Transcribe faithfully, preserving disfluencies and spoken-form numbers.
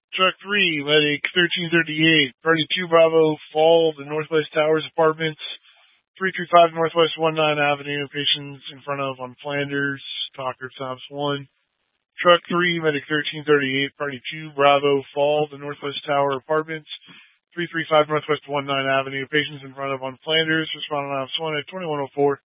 Truck three, Medic thirteen thirty-eight, Party two Bravo, Fall, the Northwest Towers Apartments, three three five Northwest nineteen Avenue, patients in front of on Flanders, Talker Tops one. Truck three, Medic thirteen thirty-eight, Party two Bravo, Fall, the Northwest Tower Apartments, three three five Northwest nineteen Avenue, patients in front of on Flanders, responding on one at twenty-one oh four.